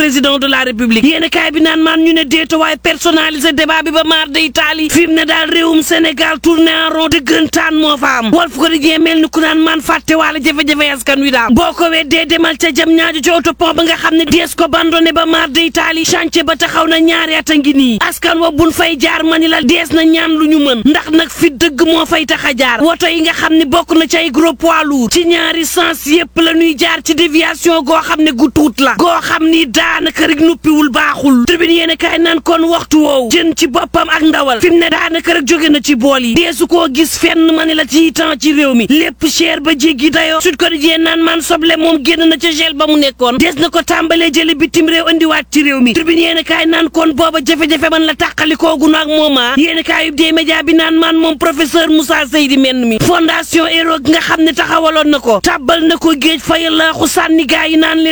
président de la république yéen kaay bi naan man ñu ne déeta waaye personnalisé débat bi ba maar de Italie fi mu ne daal réewum Sénégal tourné en rond dëggantaan moo fa am Walf Quotidien mel ni ku naan man fàtte wala jafe-jafe askan wi daal boo ko weddee demal ca jam ñaajo ci autopont ba nga xam ne dees ko bandonné ba maar de Italie chantier ba taxaw na ñaari at a ngi nii askan wa buñ fay jaar mani la dees na ñaan lu ñu mën ndax nag fi dëgg moo fay tax a jaar woto yi nga xam ne bokk na ci ay gros poids lourd ci ñaari sens yépp la ñuy jaar ci déviation goo xam ne gu tuut la goo xam ni daanaka rek nuppiwul baaxul tribune yéen kaay naan kon waxtu woowu jën ci boppam ak ndawal fi mu ne daanaka rek jóge na ci bool yi deesu koo gis fenn mani la ci temps ci réew mi lépp cher ba jéggi dayoo Sud Quotidien naan man soble moom génn na ca gel ba mu nekkoon des na ko tàmbalee jëli bitim réew andiwaat ci réew mi tribune yéen kaay naan kon booba jafe-jafe man la tàqalikoogu ak mooma yéen kaay yu dee média bi naan man moom professeur Moussa Seydi menn mi fondation Hero nga xam ne taxawaloon na ko tàbbal na ko géej fayal laaxu sànni gaa yi naan leen